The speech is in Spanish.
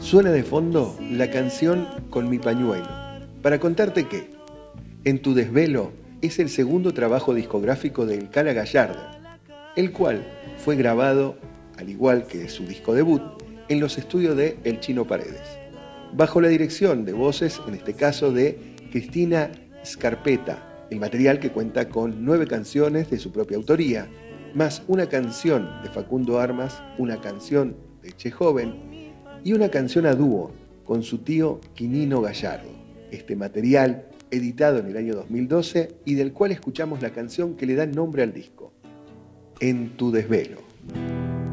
Suena de fondo la canción Con mi pañuelo, para contarte que En tu desvelo es el segundo trabajo discográfico de El Cala Gallardo, el cual fue grabado, al igual que su disco debut, en los estudios de El Chino Paredes, bajo la dirección de voces, en este caso de Cristina Scarpetta, el material que cuenta con 9 canciones de su propia autoría, más una canción de Facundo Armas, una canción de Che Joven y una canción a dúo con su tío Quinino Gallardo. Este material, editado en el año 2012 y del cual escuchamos la canción que le da nombre al disco, En tu desvelo.